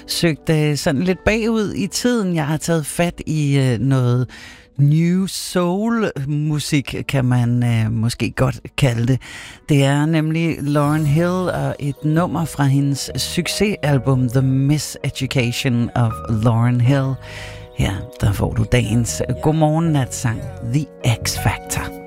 søgt sådan lidt bagud i tiden. Jeg har taget fat i noget New Soul musik, kan man måske godt kalde det. Det er nemlig Lauryn Hill og et nummer fra hendes succesalbum The Miseducation of Lauryn Hill. Her der får du dagens godmorgen natsang The X Factor.